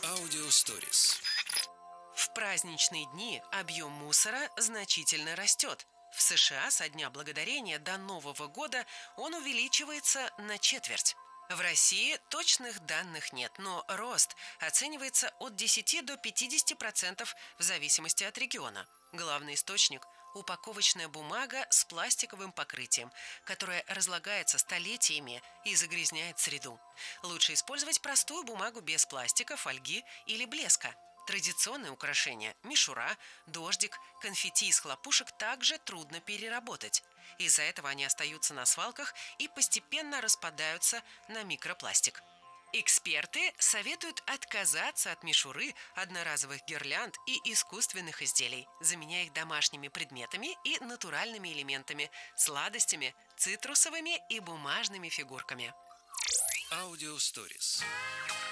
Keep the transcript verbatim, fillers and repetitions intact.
Аудиосторис. В праздничные дни объем мусора значительно растет. В США со Дня Благодарения до Нового года он увеличивается на четверть. В России точных данных нет, но рост оценивается от десяти до пятидесяти процентов в зависимости от региона. Главный источник – упаковочная бумага с пластиковым покрытием, которая разлагается столетиями и загрязняет среду. Лучше использовать простую бумагу без пластика, фольги или блеска. Традиционные украшения – мишура, дождик, конфетти из хлопушек – также трудно переработать. Из-за этого они остаются на свалках и постепенно распадаются на микропластик. Эксперты советуют отказаться от мишуры, одноразовых гирлянд и искусственных изделий, заменяя их домашними предметами и натуральными элементами, сладостями, цитрусовыми и бумажными фигурками. Аудиосторис.